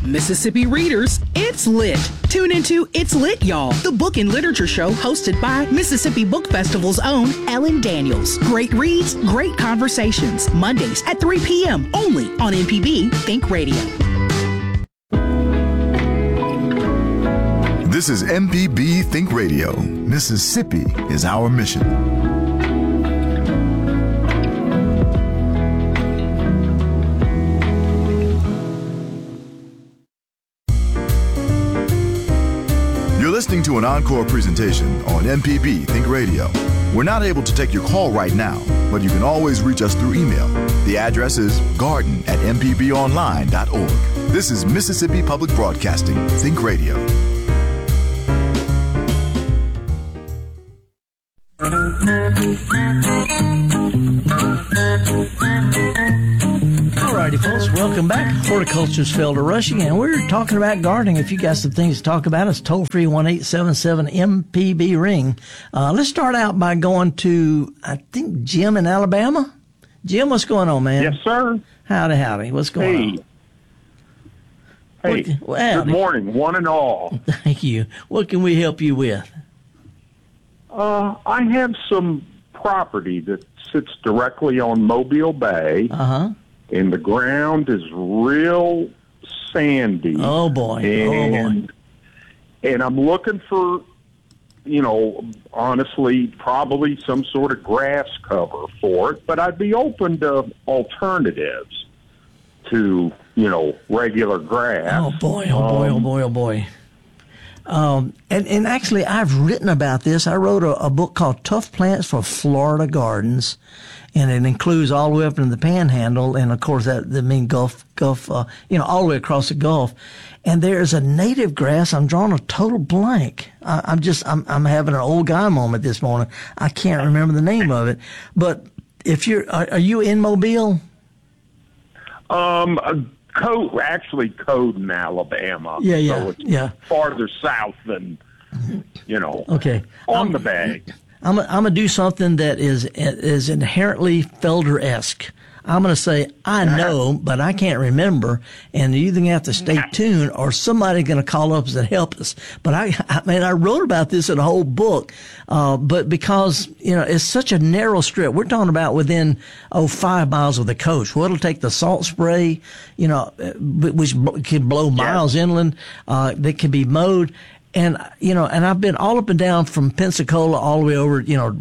Mississippi readers, it's lit. Tune into It's Lit, Y'all, the book and literature show hosted by Mississippi Book Festival's own Ellen Daniels. Great reads, great conversations. Mondays at 3 p.m. only on MPB Think Radio. This is MPB Think Radio. Mississippi is our mission. You're listening to an encore presentation on MPB Think Radio. We're not able to take your call right now, but you can always reach us through email. The address is garden@mpbonline.org. This is Mississippi Public Broadcasting Think Radio. Alrighty, folks, welcome back. Horticulture's Felder Rushing, and we're talking about gardening. If you got some things to talk about, it's toll-free 1-877-MPB-RING. Let's start out by going to, I think, Jim in Alabama. Jim, what's going on, man? Yes, sir. Howdy. What's going on? Hey, good morning, one and all. Thank you. What can we help you with? I have some property that sits directly on Mobile Bay. Uh-huh. And the ground is real sandy. Oh, boy. And I'm looking for, honestly, probably some sort of grass cover for it. But I'd be open to alternatives to, regular grass. Oh, boy. And actually, I've written about this. I wrote a book called Tough Plants for Florida Gardens, and it includes all the way up into the Panhandle, and of course that means Gulf, all the way across the Gulf. And there is a native grass. I'm drawing a total blank. I'm having an old guy moment this morning. I can't remember the name of it. But if are you in Mobile? Coden, Alabama. Yeah. So it's farther south than, Okay. on the bay. I'm gonna do something that is inherently Felder-esque. I'm gonna say I know, but I can't remember, and you either have to stay tuned or somebody's gonna call up and help us. But I wrote about this in a whole book, but because it's such a narrow strip, we're talking about within 5 miles of the coast. Well, it'll take the salt spray, which can blow miles inland. That can be mowed. And, and I've been all up and down from Pensacola all the way over,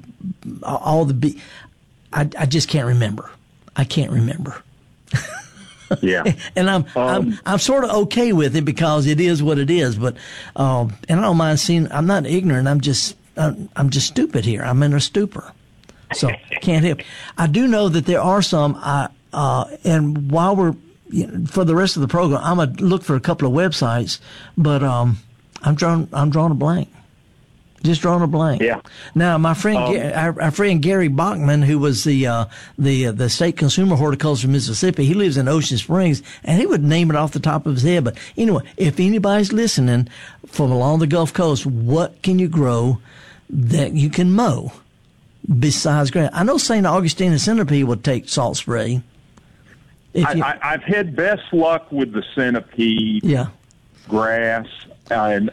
I just can't remember. I can't remember. Yeah. And I'm sort of okay with it because it is what it is. But, and I don't mind seeing, I'm not ignorant. I'm just stupid here. I'm in a stupor. So can't help. I do know that there are some, and while we're, for the rest of the program, I'm going to look for a couple of websites, but, I'm drawing a blank. Just drawing a blank. Yeah. Now, my friend, our friend Gary Bachman, who was the state consumer horticulture of Mississippi, he lives in Ocean Springs, and he would name it off the top of his head. But anyway, if anybody's listening from along the Gulf Coast, what can you grow that you can mow besides grass? I know St. Augustine and centipede would take salt spray. I've had best luck with the centipede. Yeah. Grass. I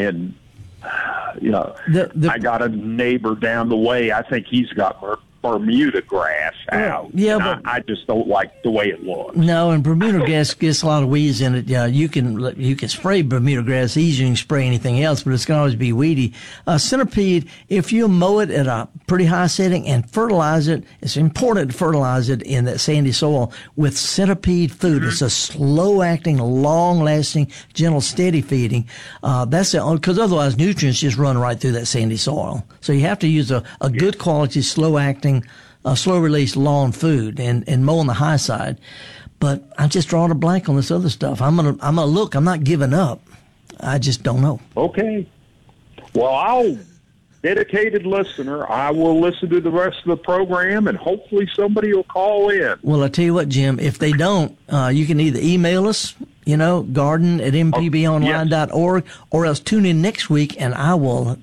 got a neighbor down the way. I think he's got Bermuda grass out. Yeah, but I just don't like the way it looks. No, and Bermuda grass gets a lot of weeds in it. Yeah, you can spray Bermuda grass easier than you can spray anything else, but it's going to always be weedy. Centipede, if you mow it at a pretty high setting and fertilize it, it's important to fertilize it in that sandy soil with centipede food. Mm-hmm. It's a slow-acting, long-lasting, gentle, steady feeding. That's the only, because otherwise nutrients just run right through that sandy soil. So you have to use a good quality, slow-acting, slow release lawn food and mow on the high side. But I'm just drawing a blank on this other stuff. I'm gonna look. I'm not giving up. I just don't know. Okay. Well, dedicated listener, I will listen to the rest of the program, and hopefully somebody will call in. Well, I tell you what, Jim, if they don't, you can either email us, garden@mpbonline.org, or else tune in next week, and I will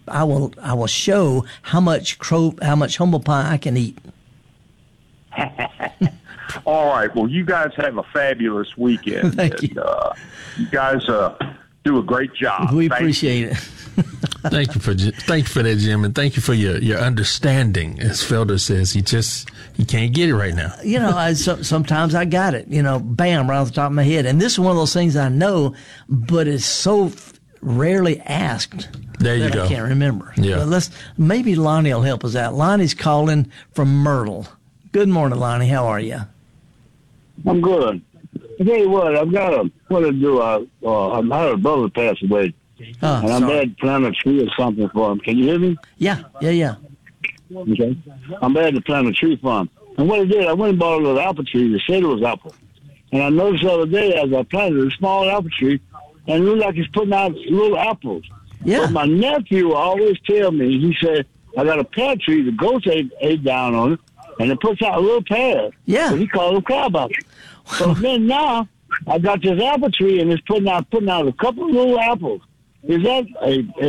show how much humble pie I can eat. All right. Well, you guys have a fabulous weekend. Thank you. You guys do a great job. We appreciate it. Thank you for that, Jim, and thank you for your understanding. As Felder says, he can't get it right now. You know, sometimes I got it. You know, bam, right off the top of my head. And this is one of those things I know, but it's so rarely asked. There you go. I can't remember. Yeah. But maybe Lonnie will help us out. Lonnie's calling from Myrtle. Good morning, Lonnie. How are you? I'm good. I tell you what, I've got to do. I had a brother pass away, and I'm bad to plant a tree or something for him. Can you hear me? Yeah. Okay. I'm bad to plant a tree for him. And what I did, I went and bought a little apple tree. They said it was apple. And I noticed the other day as I planted a small apple tree, and it looked like it's putting out little apples. Yeah. But my nephew always tell me, he said, I got a pear tree, the goats ate down on it, and it puts out a little pear. Yeah. So he called them crab apples. So then now, I got this apple tree, and it's putting out a couple of little apples. Is that a